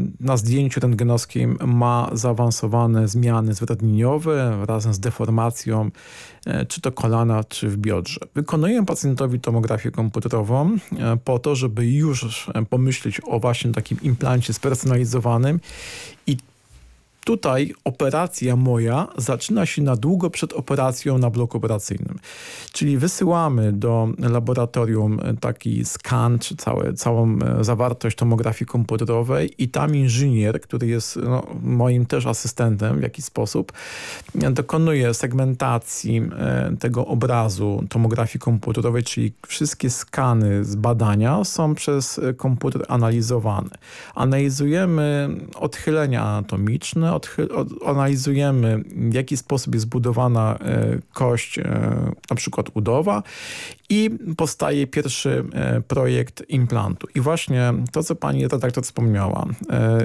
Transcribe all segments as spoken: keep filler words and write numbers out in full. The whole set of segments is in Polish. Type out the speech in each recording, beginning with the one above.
na zdjęciu rentgenowskim ma zaawansowane zmiany zwrotnieniowe razem z deformacją czy to kolana, czy w biodrze. Wykonuję pacjentowi tomografię komputerową po to, żeby już pomyśleć o właśnie takim implancie spersonalizowanym i tutaj operacja moja zaczyna się na długo przed operacją na bloku operacyjnym. Czyli wysyłamy do laboratorium taki skan, czy całe, całą zawartość tomografii komputerowej i tam inżynier, który jest no, moim też asystentem w jakiś sposób, dokonuje segmentacji tego obrazu tomografii komputerowej, czyli wszystkie skany z badania są przez komputer analizowane. Analizujemy odchylenia anatomiczne, analizujemy, w jaki sposób jest zbudowana e, kość, e, na przykład udowa i powstaje pierwszy e, projekt implantu. I właśnie to, co pani redaktor wspomniała, e,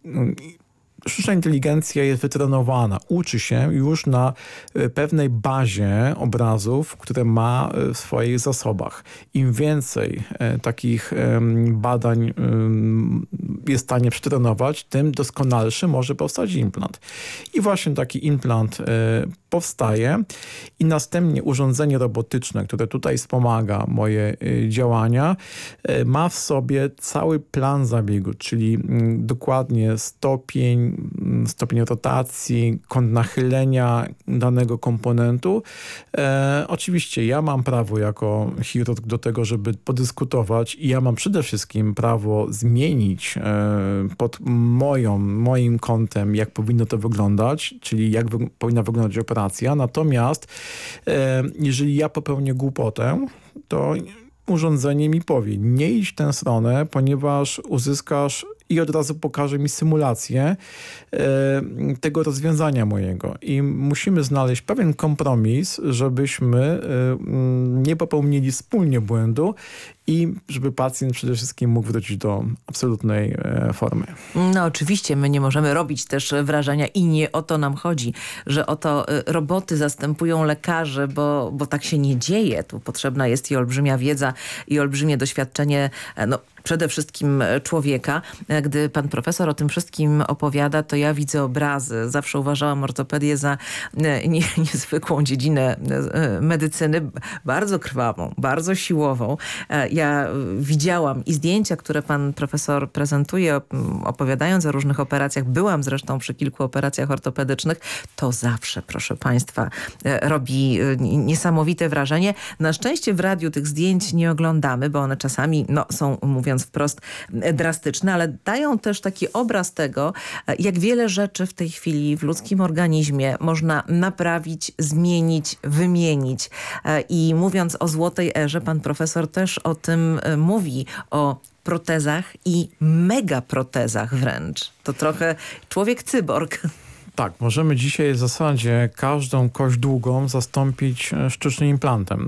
sztuczna inteligencja jest wytrenowana, uczy się już na pewnej bazie obrazów, które ma w swoich zasobach. Im więcej takich badań jest w stanie przetrenować, tym doskonalszy może powstać implant. I właśnie taki implant powstaje i następnie urządzenie robotyczne, które tutaj wspomaga moje działania, ma w sobie cały plan zabiegu, czyli dokładnie stopień, stopień rotacji, kąt nachylenia danego komponentu. E, oczywiście ja mam prawo jako chirurg do tego, żeby podyskutować i ja mam przede wszystkim prawo zmienić e, pod moją, moim kątem, jak powinno to wyglądać, czyli jak wy, powinna wyglądać operacja. Natomiast e, jeżeli ja popełnię głupotę, to urządzenie mi powie, nie idź w tę stronę, ponieważ uzyskasz i od razu pokaże mi symulację e, tego rozwiązania mojego. I musimy znaleźć pewien kompromis, żebyśmy e, nie popełnili wspólnie błędu i żeby pacjent przede wszystkim mógł wrócić do absolutnej e, formy. No oczywiście, my nie możemy robić też wrażenia i nie o to nam chodzi, że oto roboty zastępują lekarzy, bo, bo tak się nie dzieje. Tu potrzebna jest i olbrzymia wiedza, i olbrzymie doświadczenie, no przede wszystkim człowieka. Gdy pan profesor o tym wszystkim opowiada, to ja widzę obrazy. Zawsze uważałam ortopedię za nie, niezwykłą dziedzinę medycyny, bardzo krwawą, bardzo siłową. Ja widziałam i zdjęcia, które pan profesor prezentuje, opowiadając o różnych operacjach. Byłam zresztą przy kilku operacjach ortopedycznych. To zawsze, proszę państwa, robi niesamowite wrażenie. Na szczęście w radiu tych zdjęć nie oglądamy, bo one czasami no, są, mówiąc wprost, drastyczne, ale dają też taki obraz tego, jak wiele rzeczy w tej chwili w ludzkim organizmie można naprawić, zmienić, wymienić. I mówiąc o złotej erze, pan profesor też o tym mówi, o protezach i megaprotezach wręcz. To trochę człowiek cyborg. Tak, możemy dzisiaj w zasadzie każdą kość długą zastąpić sztucznym implantem.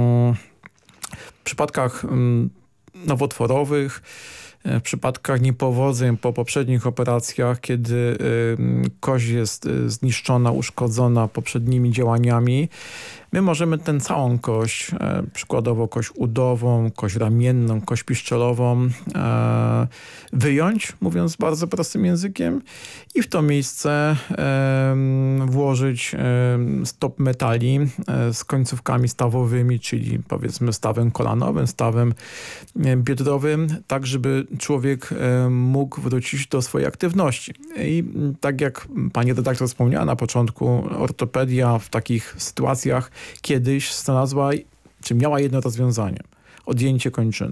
W przypadkach nowotworowych, w przypadkach niepowodzeń po poprzednich operacjach, kiedy kość jest zniszczona, uszkodzona poprzednimi działaniami, my możemy tę całą kość, e, przykładowo kość udową, kość ramienną, kość piszczelową e, wyjąć, mówiąc bardzo prostym językiem, i w to miejsce e, włożyć e, stop metali e, z końcówkami stawowymi, czyli powiedzmy stawem kolanowym, stawem e, biodrowym, tak żeby człowiek e, mógł wrócić do swojej aktywności. I tak jak pani redaktor wspomniała na początku, ortopedia w takich sytuacjach kiedyś znalazła, czy miała jedno rozwiązanie. Odjęcie kończyny.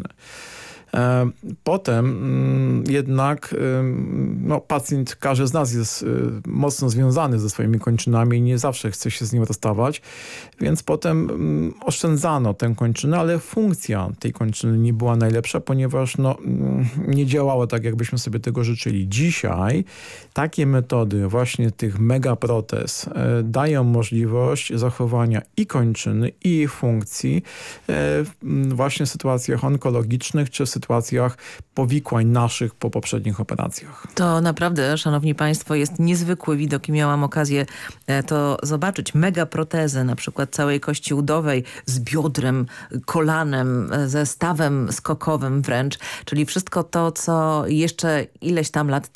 Potem jednak no, pacjent, każdy z nas jest mocno związany ze swoimi kończynami i nie zawsze chce się z nim rozstawać, więc potem oszczędzano tę kończynę, ale funkcja tej kończyny nie była najlepsza, ponieważ no, nie działała tak, jakbyśmy sobie tego życzyli. Dzisiaj takie metody właśnie tych megaprotez dają możliwość zachowania i kończyny, i jej funkcji właśnie w sytuacjach onkologicznych, czy w sytuacjach powikłań naszych po poprzednich operacjach. To naprawdę, szanowni państwo, jest niezwykły widok i miałam okazję to zobaczyć. Megaprotezy, na przykład całej kości udowej z biodrem, kolanem, ze stawem skokowym wręcz, czyli wszystko to, co jeszcze ileś tam lat